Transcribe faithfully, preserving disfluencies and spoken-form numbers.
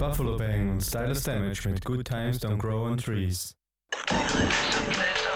Buffalo Bang und Stylus Damage mit Good Times Don't Grow on Trees. Playlist, playlist.